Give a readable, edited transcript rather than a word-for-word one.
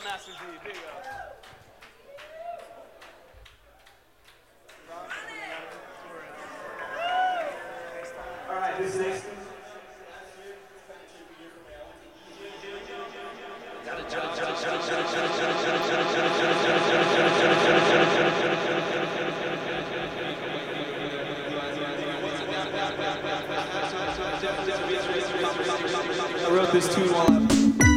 Master D. Big up. All right, this next. I wrote this tune while I